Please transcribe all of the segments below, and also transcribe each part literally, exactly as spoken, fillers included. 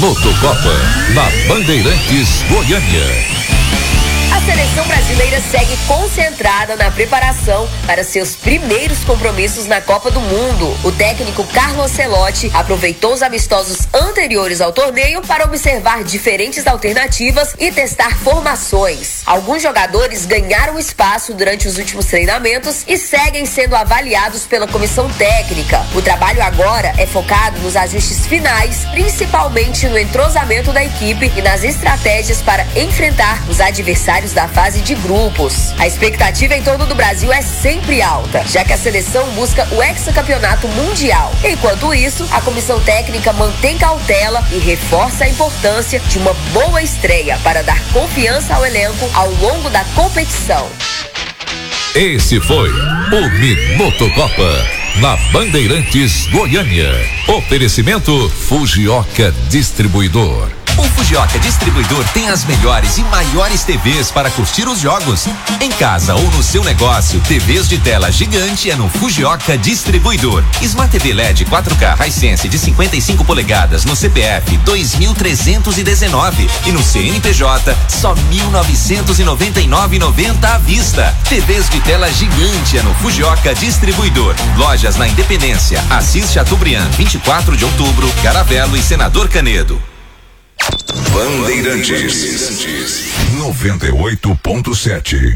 Motocopa, na Bandeirantes Goiânia. A seleção brasileira segue concentrada na preparação para seus primeiros compromissos na Copa do Mundo. O técnico Carlo Ancelotti aproveitou os amistosos anteriores ao torneio para observar diferentes alternativas e testar formações. Alguns jogadores ganharam espaço durante os últimos treinamentos e seguem sendo avaliados pela comissão técnica. O trabalho agora é focado nos ajustes finais, principalmente no entrosamento da equipe e nas estratégias para enfrentar os adversários da fase de grupos. A expectativa em torno do Brasil é sempre alta, já que a seleção busca o hexacampeonato mundial. Enquanto isso, a comissão técnica mantém cautela e reforça a importância de uma boa estreia para dar confiança ao elenco ao longo da competição. Esse foi o Minutocopa, na Bandeirantes Goiânia. Oferecimento Fujioka Distribuidor. O Fujioka Distribuidor tem as melhores e maiores T Vs para curtir os jogos. Em casa ou no seu negócio, T Vs de tela gigante é no Fujioka Distribuidor. Smart T V L E D quatro K Hisense de cinquenta e cinco polegadas no C P F dois mil trezentos e dezenove e no C N P J só mil novecentos e noventa e nove reais e noventa centavos à vista. T Vs de tela gigante é no Fujioka Distribuidor. Lojas na Independência, Assis Chateaubriand, vinte e quatro de outubro, Caravelo e Senador Canedo. Bandeirantes noventa e oito ponto sete.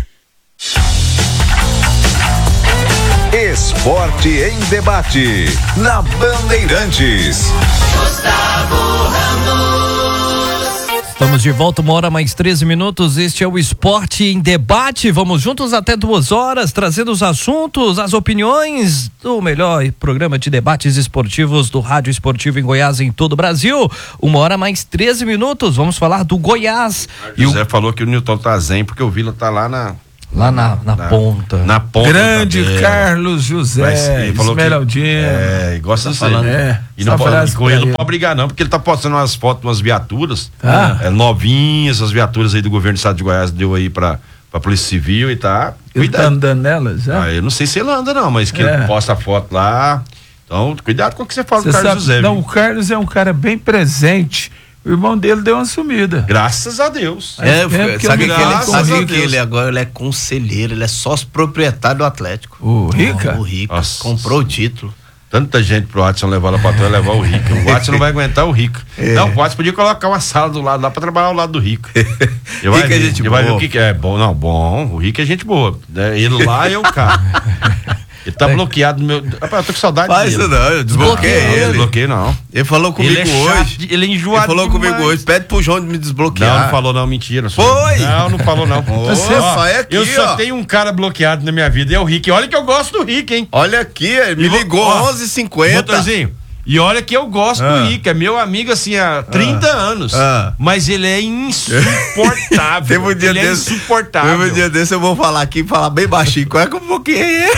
Esporte em debate na Bandeirantes. Gustavo Ramos. Estamos de volta, uma hora mais treze minutos. Este é o Esporte em Debate. Vamos juntos até duas horas, trazendo os assuntos, as opiniões do melhor programa de debates esportivos do Rádio Esportivo em Goiás, em todo o Brasil. Uma hora mais treze minutos. Vamos falar do Goiás. O José o... falou que o Newton tá zen porque o Vila tá lá na. Lá na, na, na ponta. Na ponta. Grande Carlos José. Mas, ele falou Esmeraldino. É, gosta de falando. É, e não pode, com ele não pode brigar, não, porque ele tá postando umas fotos, umas viaturas ah. é, novinhas, as viaturas aí do governo do estado de Goiás deu aí pra, pra Polícia Civil e tá. Ele tá andando nelas, já? Ah, eu não sei se ele anda, não, mas que é. ele posta a foto lá. Então, cuidado com o que você fala do Carlos sabe, José. Não, viu? o Carlos é um cara bem presente. O irmão dele deu uma sumida. Graças a Deus. É, é sabe que, ele, sabe que ele agora ele é conselheiro, ele é sócio proprietário do Atlético. O Rica? Oh, o Rica. Nossa. Comprou o título. Tanta gente pro Watson levar lá pra trás, levar o Rica. O Watson não vai aguentar o Rica. É. Não, o Watson podia colocar uma sala do lado lá pra trabalhar ao lado do Rica. Ele vai, Rica é gente ele boa. vai ver o que, que é bom. Não, bom, o Rica é gente boa. Ele lá é o cara. Ele tá é. bloqueado no meu. Eu tô com saudade Faz dele. Isso não, eu desbloqueei ele. Não desbloqueei não. Ele falou comigo ele é hoje. Chato, ele é enjoado. Ele falou demais. comigo hoje. Pede pro João de me desbloquear. Não, não falou não, mentira. Só. Foi? Não, não falou não. Oh, Você ó, sai aqui, eu só ó. tenho um cara bloqueado na minha vida e é o Rick. Olha que eu gosto do Rick, hein? Olha aqui, ele me ligou onze e cinquenta. Motorzinho. E olha que eu gosto ah. do Rica, é meu amigo assim há trinta ah. anos, ah. mas ele é insuportável. Teve um dia ele desse, é insuportável. Teve um dia desse eu vou falar aqui, falar bem baixinho, qual é que eu bloqueei ele?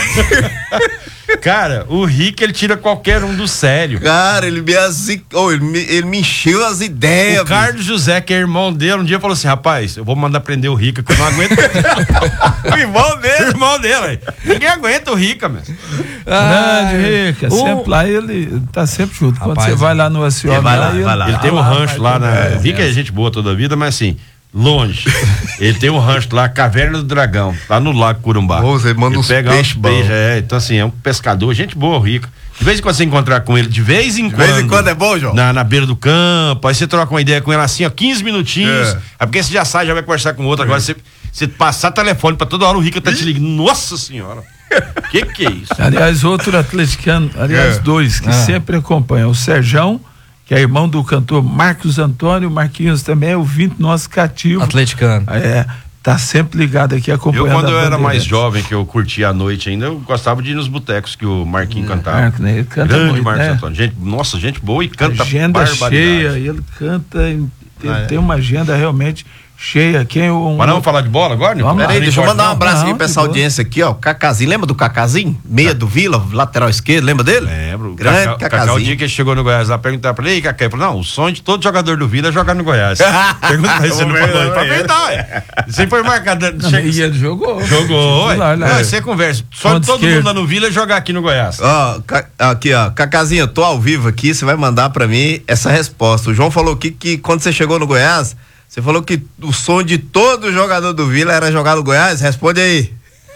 Cara, o Rick, ele tira qualquer um do sério. Cara, ele me, azi... oh, ele me, ele me encheu as ideias. O Carlos José, que é irmão dele, um dia falou assim, rapaz, eu vou mandar prender o Rica, que eu não aguento. O irmão dele? O irmão dele, ninguém aguenta o Rica, mesmo. Grande Rica, o... sempre lá, ele tá sempre junto. Rapaz, quando você vai lá no Acione, ele, vai lá, ele, vai lá. ele tem um rancho lá, na... É, o Rica é. é gente boa toda a vida, mas assim, longe. Ele tem um rancho lá, Caverna do Dragão, lá no Lago Curumbá. Pô, você manda ele uns pega peixes uns peixes, é, então assim, é um pescador, gente boa, Rica. De vez em quando você encontrar com ele, de vez em de quando. De vez em quando é bom, João? Na, na beira do campo, aí você troca uma ideia com ele assim, ó, quinze minutinhos. É, é porque você já sai, já vai conversar com o outro. É. Agora você, você passar telefone pra toda hora, o Rica tá te ligando. Nossa senhora! Que que é isso? Aliás, outro atleticano, aliás, é. dois que é. sempre acompanham, o Serjão, que é irmão do cantor Marcos Antônio, Marquinhos também é ouvinte nosso cativo. Atleticano. É, tá sempre ligado aqui acompanhando. Eu, quando eu era mais jovem, que eu curtia a noite ainda, eu gostava de ir nos botecos que o Marquinhos é, cantava. Marco, né? Ele canta Grande muito, Marcos né? Antônio. Gente, nossa, gente boa e canta agenda barbaridade. cheia, ele canta, tem, ah, é. tem uma agenda realmente cheia aqui. Um... Mas não vamos falar de bola agora, Nilton? Peraí, deixa eu mandar um abraço aqui não, pra essa audiência aqui, ó. Cacazinho, lembra do Cacazinho? Meia do Vila, lateral esquerdo, lembra dele? Lembro. Grande Cacau, Cacazinho. Cacau, o dia que ele chegou no Goiás lá, perguntar pra ele, ei, Cacau, ele falou, não, o sonho de todo jogador do Vila é jogar no Goiás. Pergunta aí, você não falou, ele falou, verdade. Isso aí foi marcado. Não, Chega... E ele jogou. Jogou, ué. Lá, lá. Não, você conversa. Só Ponto todo esquerdo. mundo lá no Vila é jogar aqui no Goiás. Ó, ca- aqui, ó, Cacazinho, eu tô ao vivo aqui, você vai mandar pra mim essa resposta. O João falou aqui que quando você chegou no Goiás, você falou que o sonho de todo jogador do Vila era jogar no Goiás. Responde aí.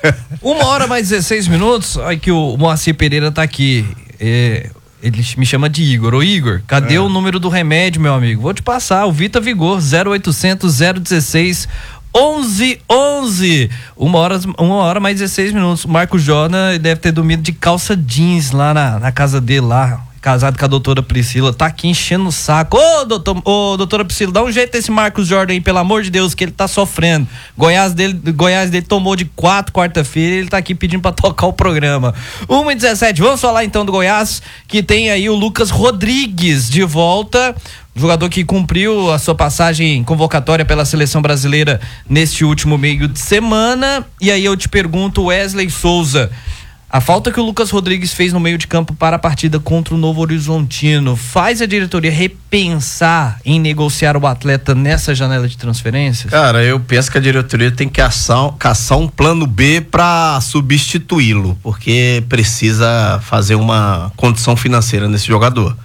Uma hora mais dezesseis minutos. Olha que o Moacir Pereira tá aqui. É, ele me chama de Igor. Ô Igor, cadê é. o número do remédio, meu amigo? Vou te passar, o Vita Vigor, zero oitocentos, zero dezesseis, onze onze. Uma hora, uma hora mais dezesseis minutos. O Marco Jordan deve ter dormido de calça jeans lá na, na casa dele lá. Casado com a doutora Priscila, tá aqui enchendo o saco. Ô, doutor, ô, doutora Priscila, dá um jeito nesse Marcos Jordan aí, pelo amor de Deus, que ele tá sofrendo. Goiás dele, Goiás dele tomou de quatro quarta-feira, ele tá aqui pedindo pra tocar o programa. uma e dezessete, vamos falar então do Goiás, que tem aí o Lucas Rodrigues de volta, jogador que cumpriu a sua passagem convocatória pela seleção brasileira neste último meio de semana. E aí eu te pergunto, Wesley Souza, a falta que o Lucas Rodrigues fez no meio de campo para a partida contra o Novo Horizontino faz a diretoria repensar em negociar o atleta nessa janela de transferências? Cara, eu penso que a diretoria tem que caçar, caçar um plano B para substituí-lo, porque precisa fazer uma condição financeira nesse jogador.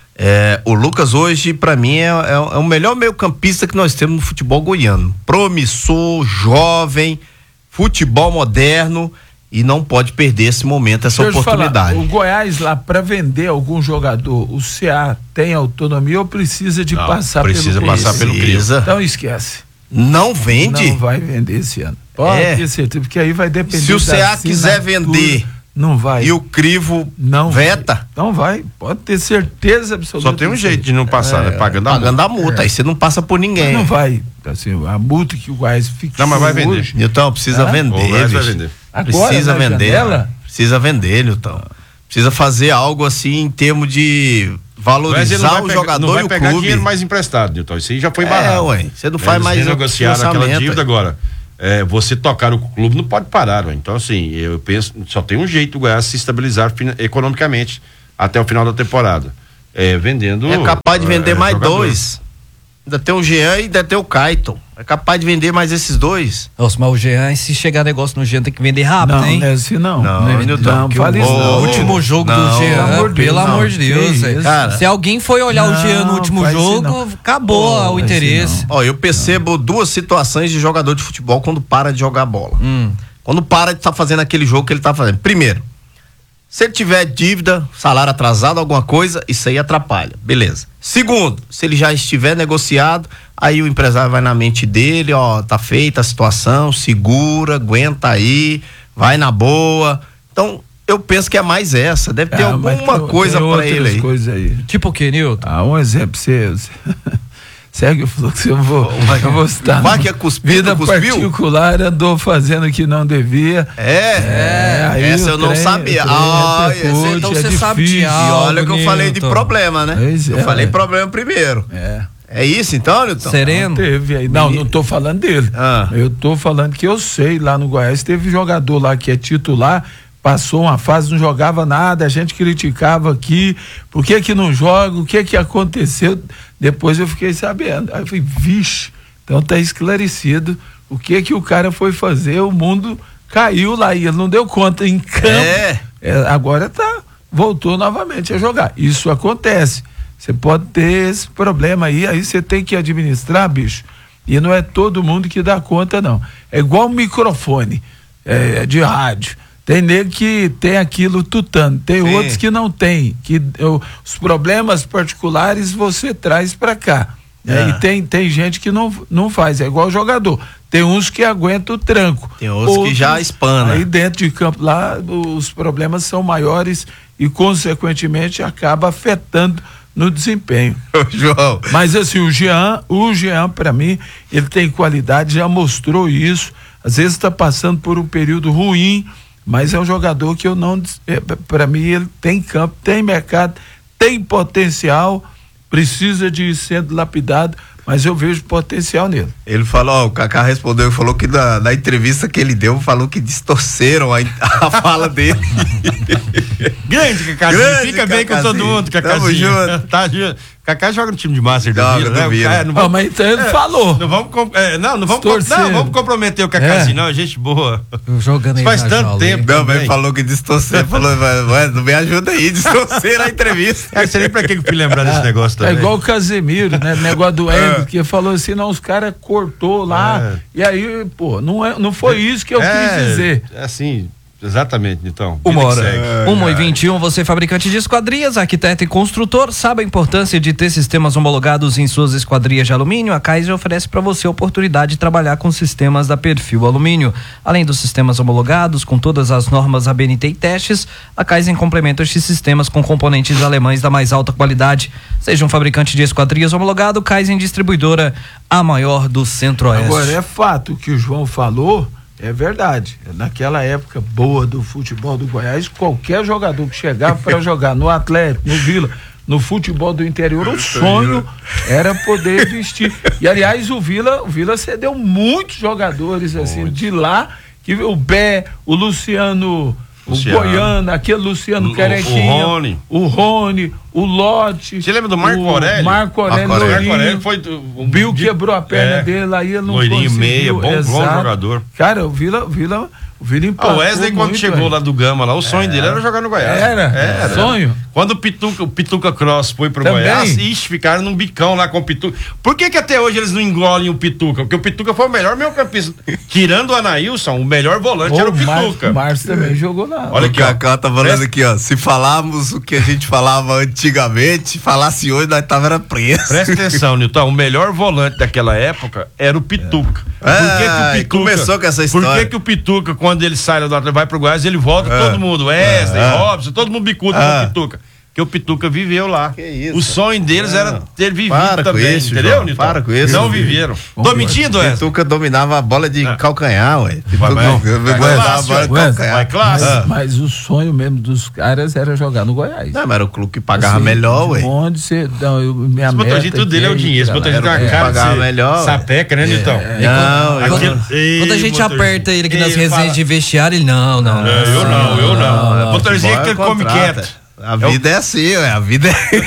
É, o Lucas hoje, para mim, é, é, é o melhor meio-campista que nós temos no futebol goiano. Promissor, jovem, futebol moderno. E não pode perder esse momento, essa Deixa eu oportunidade. Falar, o Goiás lá, para vender algum jogador, o C A tem autonomia ou precisa de não, passar precisa pelo passar pelo precisa. Então esquece. Não vende? Não vai vender esse ano. Pode É. ter certeza, porque aí vai depender. Se o C A quiser vender, não vai. E o crivo não veta? Vai. Não vai. Pode ter certeza absoluta. Só tem um jeito de não passar, é, né? Pagando a pagando multa. a multa. É. Aí você não passa por ninguém. Mas não vai. Assim, a multa que o Goiás fixa. Não, mas vai vender. Então, precisa ah? vender. O Goiás vai bicho. vender. Agora, precisa vender. janela? Precisa vender, Nilton. Precisa fazer algo assim em termos de valorizar o pegar, jogador não vai e o pegar clube. dinheiro mais emprestado, Nilton. Isso aí já foi É, barrado. ué, você não faz Eles mais renegociaram aquela orçamento, dívida ué. agora. É, você tocar o clube não pode parar, ué. Então, assim, eu penso, só tem um jeito do Goiás se estabilizar fina, economicamente até o final da temporada. É, vendendo. É capaz de vender é, mais jogador. dois. Ainda tem o Jean e ainda tem o Caiton. É capaz de vender mais esses dois. Nossa, mas o Jean, se chegar negócio no Jean, tem que vender rápido, Não, hein? não é assim não. Não, não, é- Nilton, não que fale o- isso. o não. O último jogo Não, do Jean, pelo amor de pelo Deus, amor não, de Deus, que velho. isso. Cara, se alguém foi olhar o não, Jean no último faz isso jogo, não. acabou Pô, o faz interesse. isso Ó, eu percebo duas situações de jogador de futebol quando para de jogar bola. Hum. Quando para de estar fazendo aquele jogo que ele tá fazendo. Primeiro, se ele tiver dívida, salário atrasado, alguma coisa, isso aí atrapalha. Beleza. Segundo, se ele já estiver negociado, aí o empresário vai na mente dele, ó, tá feita a situação, segura, aguenta aí, vai na boa. Então, eu penso que é mais essa. Deve ter Ah, mas alguma tem- coisa tem pra outras ele aí. coisas aí. Tipo o que, Nilton? Ah, um exemplo, você. Segue o fluxo, eu vou, eu vou citar. Vai que é cuspido, Vida cuspiu? particular, andou fazendo o que não devia. É, É, aí essa o eu não trem- sabia. o trem Ah, repercute, esse- então é você sabe de difícil. algo. E olha que eu falei de Nilton. problema, né? Pois eu é, falei é. problema primeiro. É. É isso então, Nilton? Sereno? Teve aí. Não, não tô falando dele. Ah. Eu tô falando que eu sei, lá no Goiás teve jogador lá que é titular, passou uma fase, não jogava nada, a gente criticava aqui, por que que não joga, o que que aconteceu? Depois eu fiquei sabendo. Aí eu falei, vixe, então tá esclarecido o que que o cara foi fazer, o mundo caiu lá e ele não deu conta em campo. É. É, agora tá, voltou novamente a jogar. Isso acontece. Você pode ter esse problema aí, aí você tem que administrar, bicho. E não é todo mundo que dá conta, não. É igual um microfone é, de rádio. Tem nego que tem aquilo tutano, tem Sim. outros que não tem, que eu, os problemas particulares você traz pra cá. Né? É. E tem, tem gente que não, não faz, é igual jogador. Tem uns que aguentam o tranco. Tem outros que já espana. Aí dentro de campo lá, os problemas são maiores e, consequentemente, acaba afetando no desempenho. Ô, João. Mas assim, o Jean, o Jean, pra mim, ele tem qualidade, já mostrou isso. Às vezes está passando por um período ruim, mas é um jogador que eu não. É, para mim, ele tem campo, tem mercado, tem potencial, precisa de ir sendo lapidado mas eu vejo potencial nele. Ele falou, ó, o Kaká respondeu e falou que na, na entrevista que ele deu, falou que distorceram a, a fala dele. Grande, Kakázinho, fica bem com todo mundo, Kakázinho. Tamo junto. Tá, Kaká joga no time de Master do Vila, né? Vila. Cara, não vamos, oh, mas então ele é, falou. Não vamos, é, não, não, vamos, não vamos comprometer o Kakázinho, é. não, gente boa. Jogando aí faz tanto jola, tempo. Não, mas falou que distorcer, falou, mas não me ajuda aí, distorcer a entrevista. É, você nem pra que eu fui lembrar desse é, negócio também. É igual o Casemiro, né? O negócio do Endo, que falou assim, não, os caras cortou lá, é. e aí, pô, não, é, não foi isso que eu é, quis dizer. É assim... Exatamente, então. Uma hora. É, uma e vinte e um, você fabricante de esquadrias, arquiteto e construtor, sabe a importância de ter sistemas homologados em suas esquadrias de alumínio? A Kaiser oferece para você a oportunidade de trabalhar com sistemas da Perfil Alumínio. Além dos sistemas homologados, com todas as normas A B N T e testes, a Kaiser complementa estes sistemas com componentes alemães da mais alta qualidade. Seja um fabricante de esquadrias homologado, Kaiser Distribuidora, a maior do Centro-Oeste. Agora, é fato que o João falou. É verdade. Naquela época boa do futebol do Goiás, qualquer jogador que chegava para jogar no Atlético, no Vila, no futebol do interior, o sonho era poder vestir. E aliás, o Vila, o Vila cedeu muitos jogadores assim Muito. de lá, que o Bé, o Luciano, Luciano. o Goiano, aquele Luciano Carequinha, o Rony, o Rony, o Lote. Você lembra do Marco Aurélio? Marco Aurélio, Marco Aurélio, Aurélio foi o Bill de, quebrou a perna é, dele, aí ele não loirinho, conseguiu. meia, bom, bom jogador. Cara, o Vila, o Vila, o Vila impactou. Ah, o Wesley quando muito, chegou velho. lá do Gama, lá o sonho é. dele era jogar no Goiás. Era, era. sonho. Quando o Pituca, o Pituca Cross foi pro Também. Goiás, ixi, ficaram num bicão lá com o Pituca. Por que que até hoje eles não engolem o Pituca? Porque o Pituca foi o melhor meio-campista. Tirando o Anailson, o melhor volante oh, era o Pituca. O Márcio também jogou lá. Olha aqui, o Kaká tá falando Presta... aqui, ó. Se falarmos o que a gente falava antigamente, falasse hoje, nós tava era preso. Presta atenção, Nilton. O melhor volante daquela época era o Pituca. É. Por que, que o Pituca começou com essa história? Por que, que o Pituca, quando ele sai do Atlético, vai pro Goiás, ele volta, é. todo mundo, Wesley, é. Robson, todo mundo bicudo é. com o Pituca. Porque o Pituca viveu lá. Que isso? O sonho deles não. era ter vivido Para também, isso, entendeu, João, Nilton? Para com isso. Não viveram. Tô mentindo, Wesley? O Pituca dominava a bola de ah. calcanhar, ué. Vai, vai, vai, a bola de calcanhar. Vai, classe. Mas, mas o sonho mesmo dos caras era jogar no Goiás. Não, mas era o clube que pagava assim, melhor, ué. Onde você... Não, eu, minha Esse botãozinho tudo dele é o dinheiro. Esse botãozinho tem uma cara pagava melhor. Sapeca, né, Nilton? Não, quando a gente aperta ele aqui nas resenhas de vestiário, ele não, não. Eu não, eu não. O botãozinho é que ele come quieto. A vida é assim, ué. A vida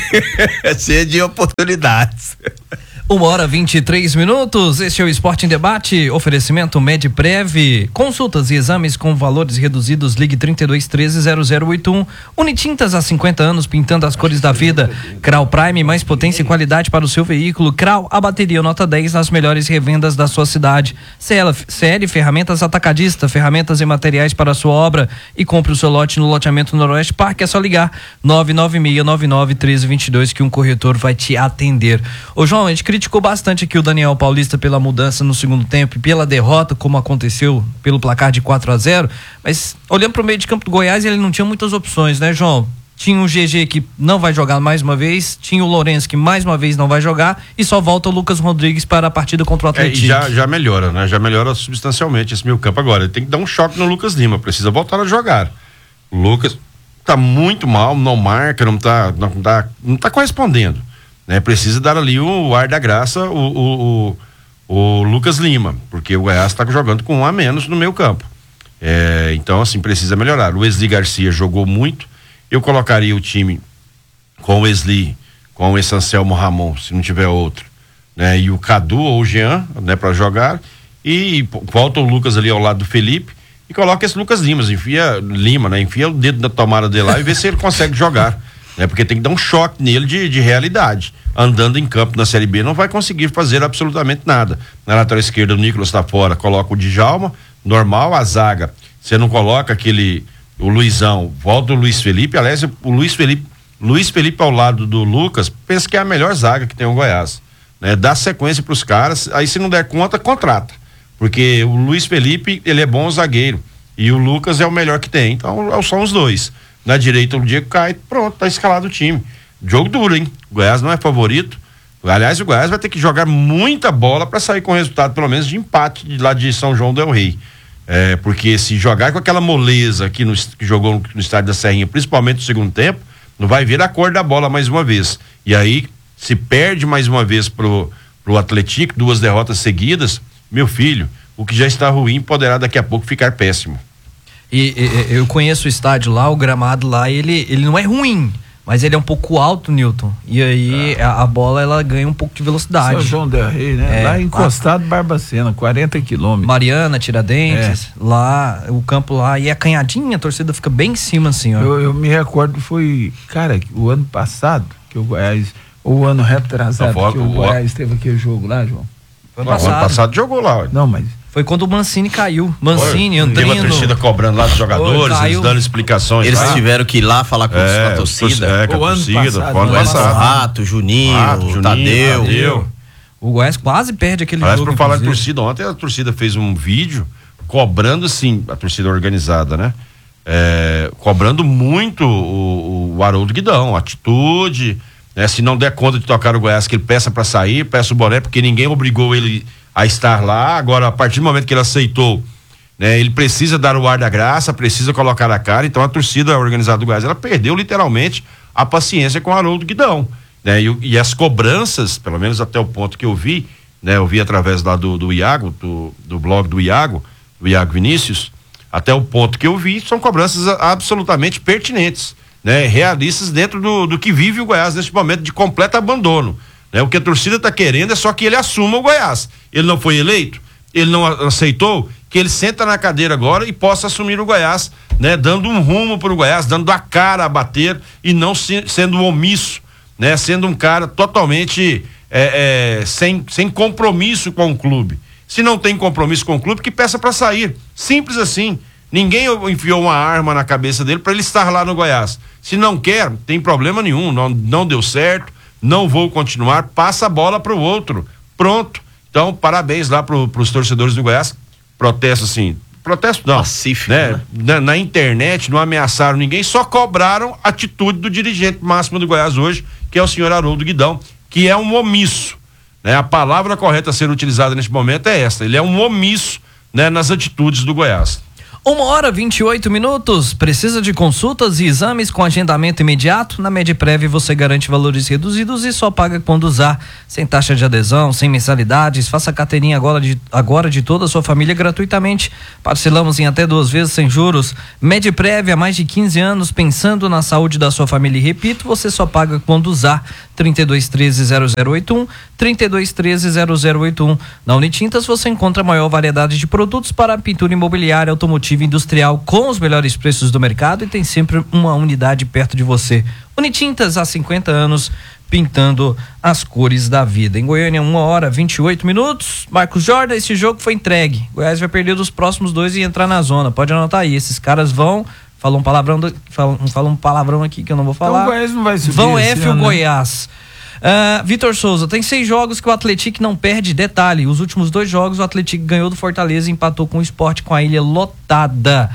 é cheia de oportunidades. Uma hora vinte e três minutos, este é o Esporte em Debate, oferecimento Medprev, consultas e exames com valores reduzidos, ligue trinta e dois, treze, zero zero oito um, Unitintas há cinquenta anos, pintando as cores da vida, Crau Prime, mais potência e qualidade para o seu veículo, Crau, a bateria nota dez nas melhores revendas da sua cidade, C L Ferramentas Atacadista, ferramentas e materiais para a sua obra, e compre o seu lote no loteamento Noroeste Parque, é só ligar nove nove seis nove nove um três dois dois que um corretor vai te atender. Ô João, a gente criticou bastante aqui o Daniel Paulista pela mudança no segundo tempo e pela derrota, como aconteceu pelo placar de quatro a zero, mas olhando para o meio de campo do Goiás, ele não tinha muitas opções, né, João? Tinha o G G que não vai jogar mais uma vez, tinha o Lourenço que mais uma vez não vai jogar e só volta o Lucas Rodrigues para a partida contra o Atlético. É, já, já melhora, né? Já melhora substancialmente esse meio campo agora. Ele tem que dar um choque no Lucas Lima, precisa voltar a jogar. O Lucas tá muito mal, não marca, não tá, não tá, não tá correspondendo. Né, precisa dar ali o ar da graça o, o, o, o Lucas Lima, porque o Goiás está jogando com um a menos no meio campo. É, então, assim, precisa melhorar. O Wesley Garcia jogou muito. Eu colocaria o time com o Wesley, com o Anselmo Ramon, se não tiver outro, né, e o Cadu ou o Jean, né, para jogar. E, e volta o Lucas ali ao lado do Felipe e coloca esse Lucas Lima, enfia Lima, né, enfia o dedo na tomada dele lá e vê se ele consegue jogar. Né, porque tem que dar um choque nele de, de realidade. Andando em campo na Série B não vai conseguir fazer absolutamente nada. Na lateral esquerda o Nicolas está fora, coloca o Djalma, normal, a zaga, você não coloca aquele, o Luizão, volta o Luiz Felipe, aliás, o Luiz Felipe, Luiz Felipe ao lado do Lucas, pensa que é a melhor zaga que tem o Goiás. Né, dá sequência para os caras, aí se não der conta, contrata. Porque o Luiz Felipe, ele é bom zagueiro, e o Lucas é o melhor que tem, então são os dois. Na direita o Diego cai, pronto, tá escalado o time. Jogo duro, hein? O Goiás não é favorito. Aliás, o Goiás vai ter que jogar muita bola para sair com resultado, pelo menos, de empate de lá de São João del Rei. É, porque se jogar com aquela moleza aqui no, que jogou no, no estádio da Serrinha, principalmente no segundo tempo, não vai ver a cor da bola mais uma vez. E aí se perde mais uma vez pro, pro Atlético, duas derrotas seguidas, meu filho, o que já está ruim poderá daqui a pouco ficar péssimo. E, e eu conheço o estádio lá, o gramado lá, ele, ele não é ruim, mas ele é um pouco alto, Newton. E aí ah. a, a bola ela ganha um pouco de velocidade. São João del Rei, né? É, lá encostado, Barbacena, quarenta quilômetros. Mariana, Tiradentes, é. lá, o campo lá, e a canhadinha, a torcida fica bem em cima, assim, ó. Eu, eu me recordo, foi, cara, o ano passado, que o Goiás, ou o ano retrasado, não, que o, o Goiás teve aquele jogo lá, João. Ano passado. ano passado jogou lá. Ó. Não, mas... Foi quando o Mancini caiu. Mancini, Andrino. Teve a torcida cobrando lá dos jogadores, eles dando explicações. Eles lá. tiveram que ir lá falar com é, a torcida. É, com a torcida. O ano passado. Rato, Juninho, Rato, Juninho Tadeu. Tadeu. O Goiás quase perde aquele Parece jogo. Por falar de torcida, ontem a torcida fez um vídeo cobrando, sim, a torcida organizada, né? É, cobrando muito o, o Haroldo Guidão, atitude, né? Se não der conta de tocar o Goiás, que ele peça pra sair, peça o boné, porque ninguém obrigou ele a estar lá. Agora, a partir do momento que ele aceitou, né, ele precisa dar o ar da graça, precisa colocar a cara. Então a torcida organizada do Goiás, ela perdeu literalmente a paciência com o Haroldo Guidão, né? E, e as cobranças, pelo menos até o ponto que eu vi, né, eu vi através lá do, do Iago, do, do blog do Iago, do Iago Vinícius, até o ponto que eu vi, são cobranças absolutamente pertinentes, né, realistas dentro do, do que vive o Goiás nesse momento de completo abandono. Né? O que a torcida está querendo é só que ele assuma o Goiás. Ele não foi eleito, ele não aceitou, que ele senta na cadeira agora e possa assumir o Goiás, né? Dando um rumo para o Goiás, dando a cara a bater e não se, sendo omisso, né? Sendo um cara totalmente é, é, sem, sem compromisso com o clube. Se não tem compromisso com o clube, que peça para sair. Simples assim. Ninguém enfiou uma arma na cabeça dele para ele estar lá no Goiás. Se não quer, tem problema nenhum, não, não deu certo, não vou continuar, passa a bola para o outro. Pronto. Então, parabéns lá pro, pros torcedores do Goiás. Protesto assim, protesto não. Pacífico, né? né? Na, na internet não ameaçaram ninguém, só cobraram a atitude do dirigente máximo do Goiás hoje, que é o senhor Haroldo Guidão, que é um omisso, né? A palavra correta a ser utilizada neste momento é esta, ele é um omisso, né, nas atitudes do Goiás. Uma hora e vinte e oito minutos. Precisa de consultas e exames com agendamento imediato? Na Mediprev você garante valores reduzidos e só paga quando usar. Sem taxa de adesão, sem mensalidades. Faça a carteirinha agora de, agora de toda a sua família gratuitamente. Parcelamos em até duas vezes sem juros. Mediprev há mais de quinze anos pensando na saúde da sua família. E repito, você só paga quando usar. trinta e dois, treze, zero zero oito um, trinta e dois, treze, zero zero oito um. Na Unitintas você encontra a maior variedade de produtos para pintura imobiliária, automotiva e industrial com os melhores preços do mercado e tem sempre uma unidade perto de você. Unitintas há cinquenta anos pintando as cores da vida. Em Goiânia, uma hora e vinte e oito minutos. Marcos Jordan, esse jogo foi entregue. Goiás vai perder dos próximos dois e entrar na zona. Pode anotar aí, esses caras vão... Fala um palavrão, do, fala, fala um palavrão aqui que eu não vou falar. Então o Goiás não vai subir. Vão F o Goiás. Uh, Vitor Souza, tem seis jogos que o Atlético não perde. Detalhe, os últimos dois jogos o Atlético ganhou do Fortaleza e empatou com o Sport com a ilha lotada.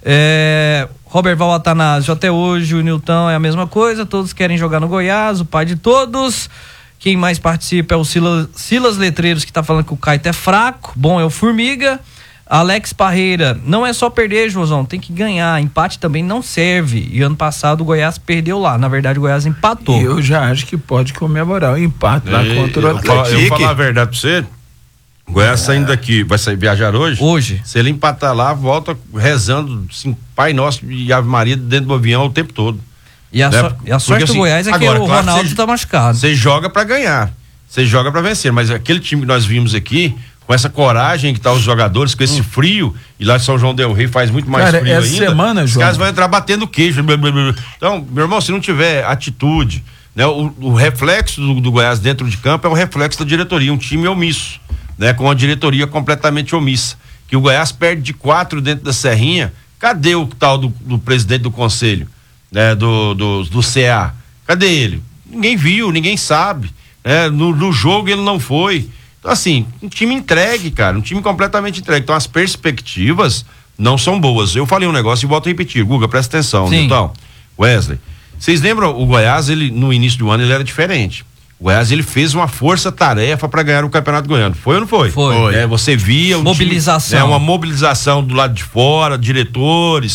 É, Robert Val Atanásio, até hoje o Nilton é a mesma coisa, todos querem jogar no Goiás, o pai de todos. Quem mais participa é o Silas, Silas Letreiros, que tá falando que o Caito é fraco. Bom, é o Formiga. Alex Parreira, não é só perder, Joãozão, tem que ganhar, empate também não serve, e ano passado o Goiás perdeu lá, na verdade o Goiás empatou. Eu já acho que pode comemorar o empate lá e, contra o Atlético. Eu vou falar a verdade pra você, o Goiás é. saindo daqui, vai sair, viajar hoje? Hoje. Se ele empatar lá, volta rezando, assim, Pai Nosso e Ave Maria dentro do avião o tempo todo. E a, né? so, e a sorte Porque, do assim, Goiás é agora, que o claro Ronaldo que cê, tá machucado. Você joga pra ganhar, você joga pra vencer, mas aquele time que nós vimos aqui, com essa coragem que tá os jogadores, com esse frio, e lá em São João del Rei faz muito mais Cara, frio essa ainda. Semana, os João, caras vão entrar batendo queijo. Então, meu irmão, se não tiver atitude, né, o, o reflexo do, do Goiás dentro de campo é o reflexo da diretoria, um time omisso, né, com a diretoria completamente omissa. Que o Goiás perde de quatro dentro da Serrinha. Cadê o tal do, do presidente do conselho, né, do, do, do C A? Cadê ele? Ninguém viu, ninguém sabe. Né? No, no jogo ele não foi. Então, assim, um time entregue, cara, um time completamente entregue. Então, as perspectivas não são boas. Eu falei um negócio e volto a repetir. Guga, presta atenção. Então, Wesley, vocês lembram, o Goiás, ele, no início do ano, ele era diferente. O Goiás, ele fez uma força-tarefa para ganhar o Campeonato Goiano. Foi ou não foi? Foi. É, você via... Um mobilização. Time, né, uma mobilização do lado de fora, diretores,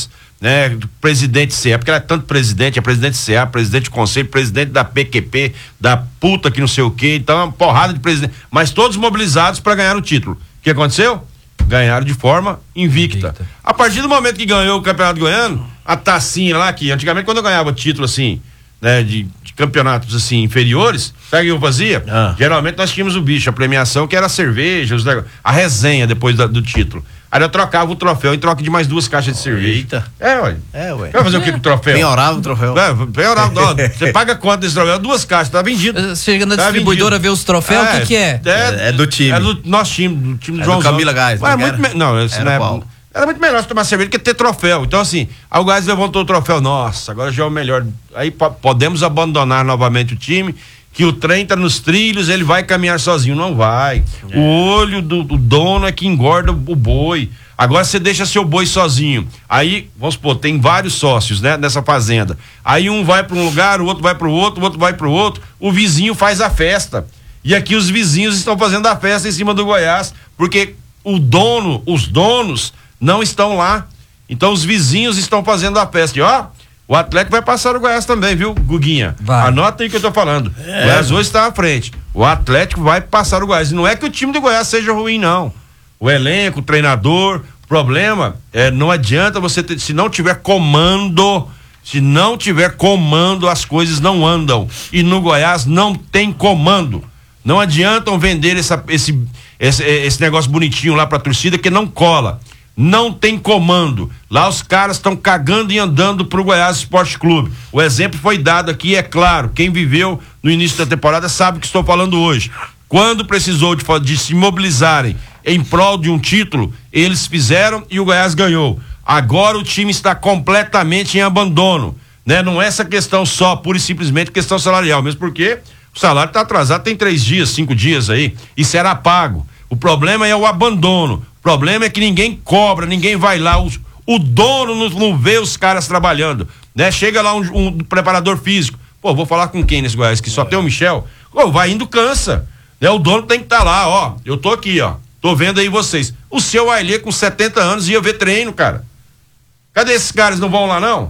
né? Presidente C E A, porque ela é tanto presidente, é presidente C E A, presidente do conselho, presidente da P Q P, da puta que não sei o quê, então é uma porrada de presidente, mas todos mobilizados para ganhar o título. O que aconteceu? Ganharam de forma invicta. invicta. A partir do momento que ganhou o Campeonato Goiano, a tacinha lá, que antigamente quando eu ganhava título assim, né, de, de campeonatos assim inferiores, sabe o que eu fazia? Ah. Geralmente nós tínhamos o bicho, a premiação que era a cerveja, os, a resenha depois da, do título. Aí eu trocava o troféu em troca de mais duas caixas de cerveja. Eita. É, ué. É, ué. Vai fazer é. o que com o troféu? Penhorava o troféu. É, penhorava. Ó, você paga quanto desse troféu? Duas caixas, tá vendido. Chega na tá distribuidora ver os troféus, o é, que que é? é? É do time. É do nosso time, do time do é João. Do Camila Gás. Não, é muito me... não, esse era, não é... era muito melhor você tomar cerveja do que ter troféu. Então, assim, aí o Gás levantou o troféu. Nossa, agora já é o melhor. Aí podemos abandonar novamente o time, que o trem tá nos trilhos, ele vai caminhar sozinho. Não vai. É. O olho do, do dono é que engorda o boi. Agora você deixa seu boi sozinho. Aí, vamos supor, tem vários sócios, né, nessa fazenda. Aí um vai para um lugar, o outro vai para o outro, o outro vai para o outro. O vizinho faz a festa. E aqui os vizinhos estão fazendo a festa em cima do Goiás, porque o dono, os donos não estão lá. Então os vizinhos estão fazendo a festa. E ó, o Atlético vai passar o Goiás também, viu, Guguinha? Vai. Anota aí o que eu tô falando. É. O Goiás hoje está à frente. O Atlético vai passar o Goiás. E não é que o time do Goiás seja ruim, não. O elenco, o treinador, o problema é, não adianta você ter, se não tiver comando, se não tiver comando, as coisas não andam. E no Goiás não tem comando. Não adiantam vender essa, esse, esse, esse negócio bonitinho lá pra torcida que não cola. Não tem comando. Lá os caras estão cagando e andando pro Goiás Esporte Clube. O exemplo foi dado aqui, é claro. Quem viveu no início da temporada sabe o que estou falando hoje. Quando precisou de, de se mobilizarem em prol de um título, eles fizeram e o Goiás ganhou. Agora o time está completamente em abandono, né? Não é essa questão só, pura e simplesmente questão salarial, mesmo porque o salário está atrasado, tem três dias, cinco dias aí, e será pago. O problema é o abandono, o problema é que ninguém cobra, ninguém vai lá, os, o dono não, não vê os caras trabalhando, né? Chega lá um, um preparador físico, pô, vou falar com quem nesse Goiás, que só é. tem o Michel, pô, vai indo, cansa, né? O dono tem que estar tá lá, ó, eu tô aqui, ó, tô vendo aí vocês. O seu Ailê com setenta anos ia ver treino, cara. Cadê esses caras? Não vão lá, não?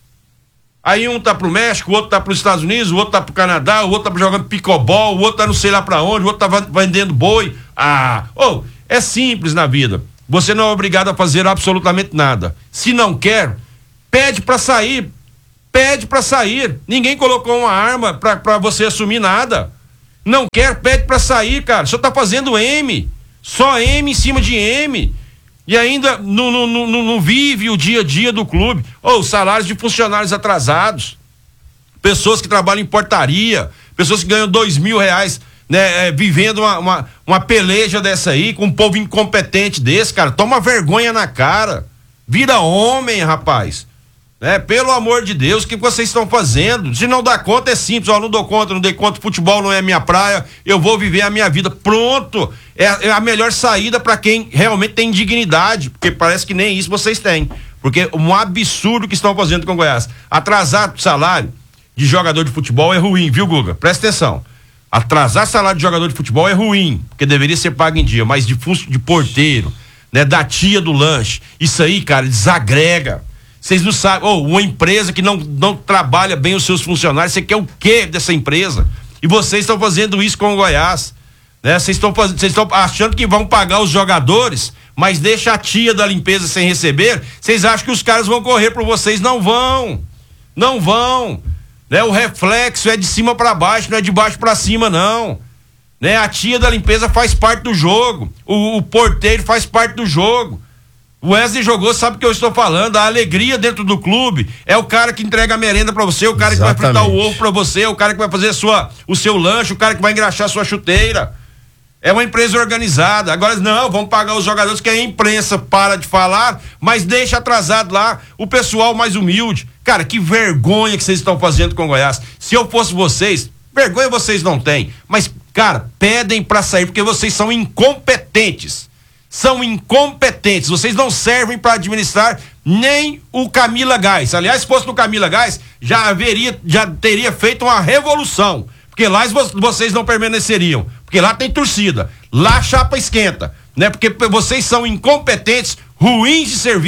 Aí um tá pro México, o outro tá pros Estados Unidos, o outro tá pro Canadá, o outro tá jogando pickleball, o outro tá não sei lá pra onde, o outro tá vendendo boi. Ah, oh, é simples na vida. Você não é obrigado a fazer absolutamente nada. Se não quer, pede pra sair. Pede pra sair. Ninguém colocou uma arma pra, pra você assumir nada. Não quer, pede pra sair, cara. Só tá fazendo M. Só M em cima de M. E ainda não, não, não, não vive o dia a dia do clube. Ou oh, salários de funcionários atrasados. Pessoas que trabalham em portaria. Pessoas que ganham dois mil reais, né? É, vivendo uma, uma, uma peleja dessa aí, com um povo incompetente desse, cara. Toma vergonha na cara. Vira homem, rapaz. Né? Pelo amor de Deus, o que vocês estão fazendo? Se não dá conta, é simples. Ó, não dou conta, não dei conta, futebol não é minha praia, eu vou viver a minha vida. Pronto. É, é a melhor saída para quem realmente tem dignidade, porque parece que nem isso vocês têm. Porque um absurdo que estão fazendo com o Goiás. Atrasar salário de jogador de futebol é ruim, viu, Guga? Presta atenção. Atrasar salário de jogador de futebol é ruim, porque deveria ser pago em dia, mas de, de porteiro, né, da tia do lanche, isso aí, cara, desagrega. Vocês não sabem, ou oh, uma empresa que não, não trabalha bem os seus funcionários, você quer o quê dessa empresa? E vocês estão fazendo isso com o Goiás, né? Vocês estão vocês estão achando que vão pagar os jogadores, mas deixa a tia da limpeza sem receber. Vocês acham que os caras vão correr por vocês? Não vão, não vão, né? O reflexo é de cima para baixo, não é de baixo para cima, não, né? A tia da limpeza faz parte do jogo, o, o porteiro faz parte do jogo. O Wesley jogou, sabe o que eu estou falando? A alegria dentro do clube é o cara que entrega a merenda pra você, o cara Exatamente. que vai fritar o ovo pra você, o cara que vai fazer a sua, o seu lanche, o cara que vai engraxar a sua chuteira. É uma empresa organizada. Agora, não, vamos pagar os jogadores, que a imprensa para de falar, mas deixa atrasado lá o pessoal mais humilde. Cara, que vergonha que vocês estão fazendo com o Goiás. Se eu fosse vocês, vergonha vocês não têm, mas, cara, pedem pra sair, porque vocês são incompetentes. São incompetentes, vocês não servem para administrar nem o Camila Gás. Aliás, se fosse no Camila Gás, já haveria, já teria feito uma revolução, porque lá vocês não permaneceriam, porque lá tem torcida, lá a chapa esquenta, né? Porque vocês são incompetentes, ruins de serviço,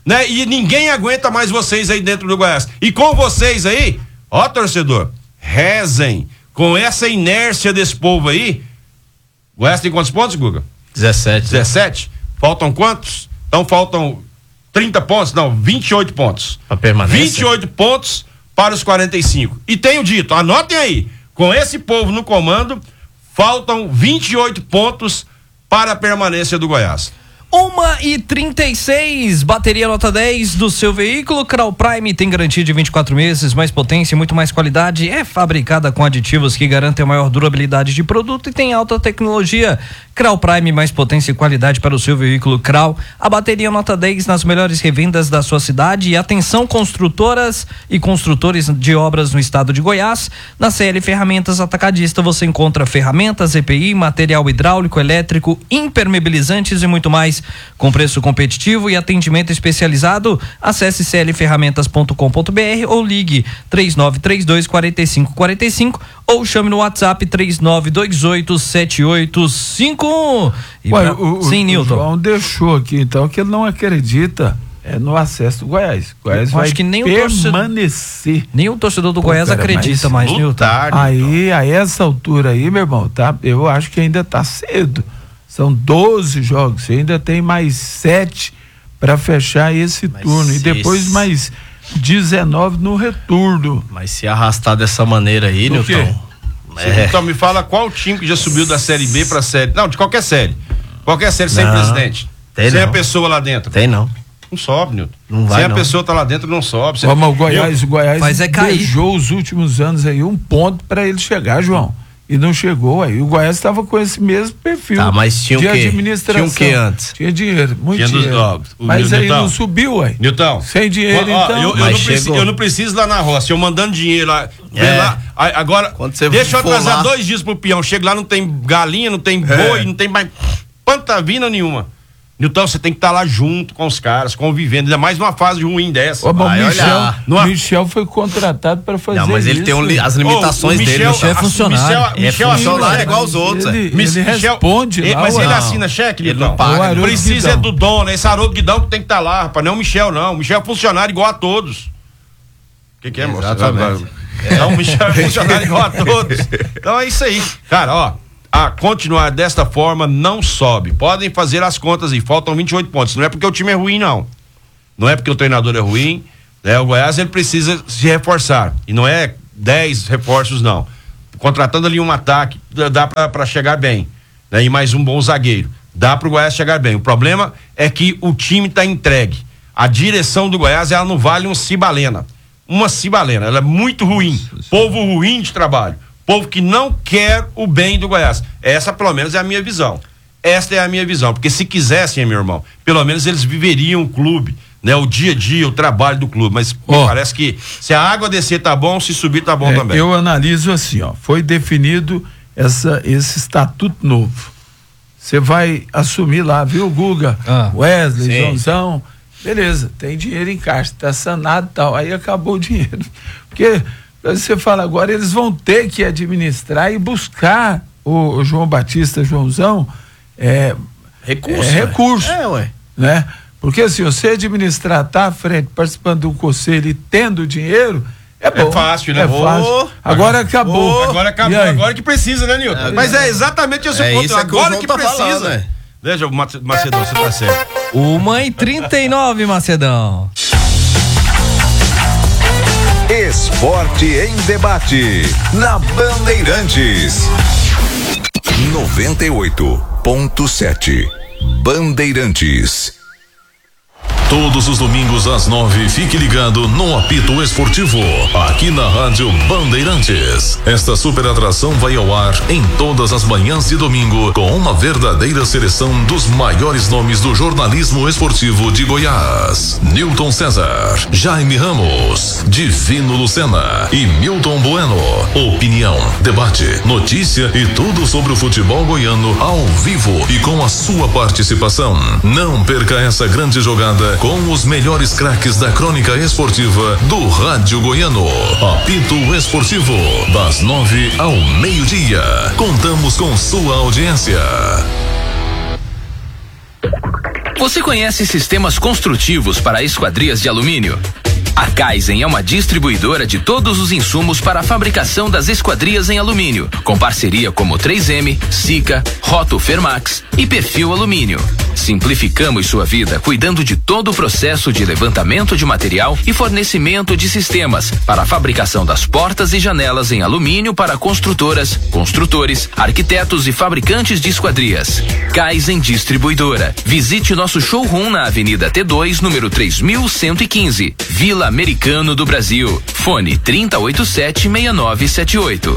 né? E ninguém aguenta mais vocês aí dentro do Goiás. E com vocês aí, ó, torcedor, rezem com essa inércia desse povo aí. O Goiás tem quantos pontos, Guga? dezessete. dezessete? Faltam quantos? Então faltam trinta pontos? Não, vinte e oito pontos. Pra permanência. vinte e oito pontos para os quarenta e cinco. E tenho dito, anotem aí, com esse povo no comando, faltam vinte e oito pontos para a permanência do Goiás. uma e trinta e seis, bateria nota dez do seu veículo. Crau Prime tem garantia de vinte e quatro meses, mais potência e muito mais qualidade. É fabricada com aditivos que garantem a maior durabilidade de produto e tem alta tecnologia. Crau Prime, mais potência e qualidade para o seu veículo Crau. A bateria nota dez nas melhores revendas da sua cidade. E atenção, construtoras e construtores de obras no estado de Goiás. Na C L Ferramentas Atacadista você encontra ferramentas, E P I, material hidráulico, elétrico, impermeabilizantes e muito mais. Com preço competitivo e atendimento especializado, acesse c l ferramentas ponto com ponto b r ou ligue três nove três dois, quatro cinco quatro cinco ou chame no WhatsApp três nove dois oito, sete oito cinco um. E Ué, pra... o, Sim, o, Nilton. O João deixou aqui, então, que ele não acredita é, no acesso do Goiás. O Goiás Eu vai acho que nem o permanecer. torcedor, nem o torcedor do Pô, Goiás cara, acredita mas mais, Nilton. Aí, a essa altura aí, meu irmão, tá? Eu acho que ainda tá cedo. São doze jogos, você ainda tem mais sete para fechar esse Mas turno e depois esse... mais dezenove no retorno. Mas se arrastar dessa maneira aí, Do quê? Nilton. É. Então me fala qual time que já subiu da série B pra série. Não, de qualquer série. Qualquer série sem Não, presidente. tem sem não. a pessoa lá dentro. Tem não. Não sobe, Nilton. Não vai, Sem a não. pessoa tá lá dentro, não sobe. Você... Ó, mas o Goiás, Eu- o Goiás Mas é cair. beijou os últimos anos aí um ponto para ele chegar, João. E não chegou aí. O Goiás estava com esse mesmo perfil. Tá, mas tinha o de quê? administração. Tinha o quê antes? Tinha dinheiro, muito Tinha dos- dinheiro. ó, o mas Nil- aí Nilton. não subiu, ué. Nilton. Sem dinheiro, Ó, ó, então. Eu, eu, Mas não preciso, chegou. eu não preciso lá na roça. Eu mandando dinheiro lá. vem É. lá a- agora, Quando você deixa eu for atrasar lá- dois dias pro peão. Chego lá, não tem galinha, não tem É. boi, não tem mais pantavina nenhuma. Nilton, você tem que estar lá junto com os caras, convivendo. Ainda mais numa fase ruim dessa. Ó, mas o Vai Michel, olhar. Não é- Michel foi contratado para fazer Não, mas ele isso. tem um li- as limitações Ô, o dele. Michel, Michel é a- funcionário. Michel, É Michel funcionário assina- igual os outros, Ele, é. Miss- ele Michel- responde ele- lá. Mas ué. ele Não, assina cheque, ele Nilton? não paga. O Haroldo Precisa é Guidão. do dono, esse Haroldo Guidão que tem que estar lá, rapaz. Não é o Michel, não. O Michel é funcionário igual a todos. O que, que é, moço? Exatamente. Então, o Michel é funcionário igual a todos. Então é isso aí. Cara, ó, a continuar desta forma não sobe. Podem fazer as contas aí, faltam vinte e oito pontos. Não é porque o time é ruim, não. Não é porque o treinador é ruim. Né? O Goiás ele precisa se reforçar. E não é dez reforços, não. Contratando ali um ataque, dá pra, pra chegar bem. Né? E mais um bom zagueiro. Dá pro Goiás chegar bem. O problema é que o time tá entregue. A direção do Goiás, ela não vale um cibalena. Uma cibalena. Ela é muito ruim. Povo ruim de trabalho. Povo que não quer o bem do Goiás. Essa, pelo menos, é a minha visão. Esta é a minha visão. Porque se quisessem, meu irmão, pelo menos eles viveriam o clube, né? O dia a dia, o trabalho do clube. Mas Ó. parece que se a água descer tá bom, se subir tá bom É, também. eu analiso assim, ó, foi definido essa, esse estatuto novo. Você vai assumir lá, viu, Guga? Ah, Wesley, sim. Joãozão, beleza, tem dinheiro em caixa, tá sanado e tal, aí acabou o dinheiro. Porque você fala agora, eles vão ter que administrar e buscar o, o João Batista, Joãozão, é, Recurso. é ué. recurso, É, ué. né? Porque se você administrar, tá à frente, participando do conselho e tendo dinheiro, é bom. fácil, né? É Ô, fácil. Agora acabou. Agora acabou, E aí? agora que precisa, né, Nilton? É, Mas é exatamente esse é o ponto. isso é que o agora João que tá precisa. falando, né? Veja, Mace- Macedão, você tá certo. Uma e trinta e nove, Macedão. Esporte em debate na Bandeirantes. noventa e oito ponto sete. Bandeirantes. Todos os domingos às nove, fique ligado no Apito Esportivo, aqui na Rádio Bandeirantes. Esta super atração vai ao ar em todas as manhãs de domingo, com uma verdadeira seleção dos maiores nomes do jornalismo esportivo de Goiás. Nilton César, Jaime Ramos, Divino Lucena e Milton Bueno. Opinião, debate, notícia e tudo sobre o futebol goiano ao vivo e com a sua participação. Não perca essa grande jogada com os melhores craques da crônica esportiva do Rádio Goiano. Apito Esportivo, das nove ao meio-dia. Contamos com sua audiência. Você conhece sistemas construtivos para esquadrias de alumínio? A Kaizen é uma distribuidora de todos os insumos para a fabricação das esquadrias em alumínio, com parceria como três M, Sika, Roto Fermax e Perfil Alumínio. Simplificamos sua vida cuidando de todo o processo de levantamento de material e fornecimento de sistemas para a fabricação das portas e janelas em alumínio para construtoras, construtores, arquitetos e fabricantes de esquadrias. Kaizen Distribuidora. Visite nosso showroom na Avenida T dois, número três mil cento e quinze, Vila Americano do Brasil. Fone trinta e oito sete, sessenta e nove setenta e oito.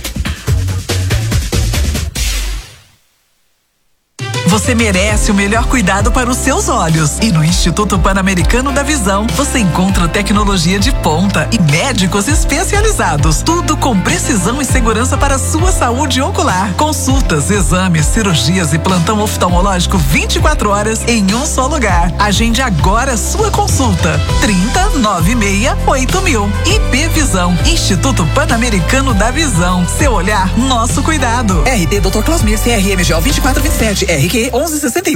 Você merece o melhor cuidado para os seus olhos. E no Instituto Pan-Americano da Visão, você encontra tecnologia de ponta e médicos especializados. Tudo com precisão e segurança para a sua saúde ocular. Consultas, exames, cirurgias e plantão oftalmológico vinte e quatro horas em um só lugar. Agende agora sua consulta. trinta, noventa e seis, oito mil. I P Visão, Instituto Pan-Americano da Visão. Seu olhar, nosso cuidado. R T doutor Clausmir, C R M G O vinte e quatro vinte e sete, R Q onze sessenta e um.